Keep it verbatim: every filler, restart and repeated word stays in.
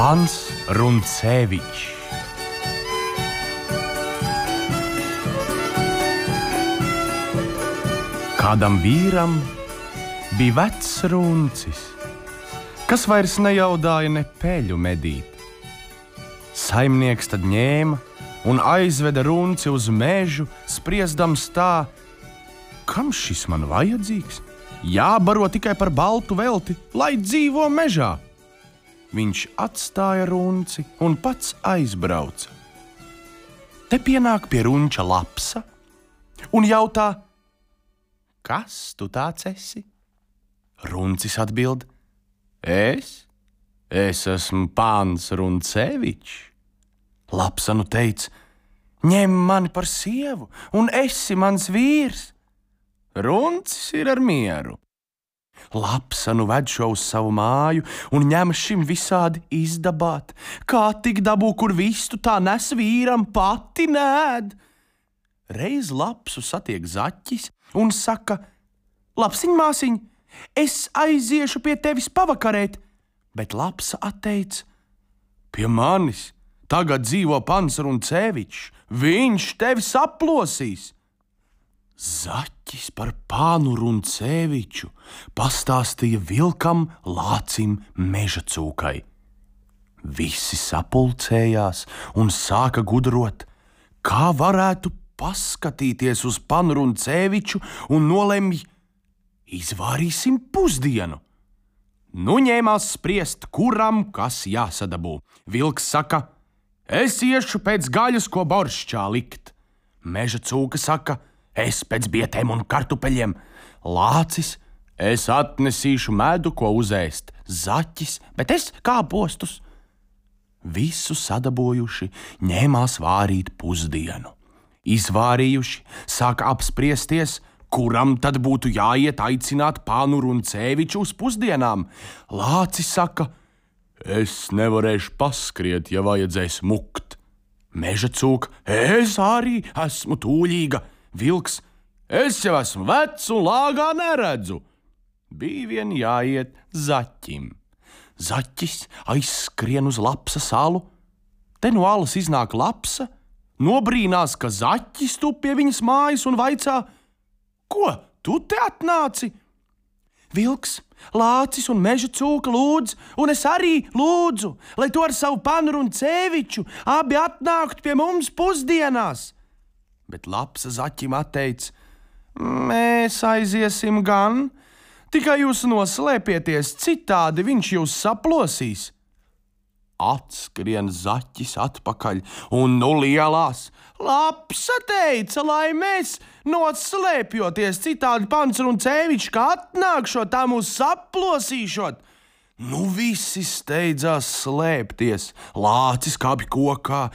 Pāns Runcevičs. Kādam vīram bija vecs runcis, kas vairs nejaudāja ne peļu medīt. Saimnieks tad ņēma un aizveda runci uz mežu, spriesdams tā: kam šis man vajadzīgs? Jābaro tikai par baltu velti, lai dzīvo mežā. Viņš atstāja runci un pats aizbrauca. Te pienāk pie runča lapsa un jautā: kas tu tāds esi? Runcis atbild: es? Es esmu Pāns Runcevičs. Lapsa nu teica: ņem mani par sievu un esi mans vīrs. Runcis ir ar mieru. Lapsa nu ved šo uz savu māju un ņem šim visādi izdabāt. Kā tik dabū, kur vistu tā nes vīram, pati nēd. Reiz lapsu satiek zaķis un saka: lapsiņ, māsiņ, es aiziešu pie tevis pavakarēt. Bet lapsa atteica: pie manis tagad dzīvo Pāns Runcevičs, viņš tevi saplosīs. Zaķis par Pānu Runceviču pastāstīja vilkam, lācim, meža cūkai. Visi sapulcējās un sāka gudrot, kā varētu paskatīties uz Pānu Runceviču un nolemj: izvārīsim pusdienu. Nu ņēmās spriest, kuram kas jāsadabū. Vilks saka: es iešu pēc gaļas, ko boršķā likt. Meža cūka saka: es pēc bietēm un kartupeļiem. Lācis: es atnesīšu medu, ko uzēst. Zaķis: bet es kāpostus. Visu sadabūjuši, ņēmās vārīt pusdienu. Izvārījuši, sāka apspriesties, kuram tad būtu jāiet aicināt Pānu Runceviču uz pusdienām. Lācis saka: es nevarēšu paskriet, ja vajadzēs mukt. Meža cūka: es arī esmu tūļīga. Vilks: es jau esmu vecs un lāgā neredzu. Bija vien jāiet zaķim. Zaķis aizskrien uz lapsa salu. Te no alas iznāk lapsa, nobrīnās, ka zaķis tup pie viņas mājas un vaicā: ko tu te atnāci? Vilks, lācis un meža cūka lūdz, un es arī lūdzu, lai tu ar savu Pānu Runceviču abi atnāktu pie mums pusdienās. Bet lapsa zaķim atteica: mēs aiziesim gan, tikai jūs noslēpieties, citādi viņš jūs saplosīs. Atskrien zaķis atpakaļ un nu lielās: lapsa teica, lai mēs noslēpjoties, citādi Pāns Runcevičs, kā atnākšot, tā mūs saplosīšot. Nu visi steidzās slēpties. Lācis kāpj kokā,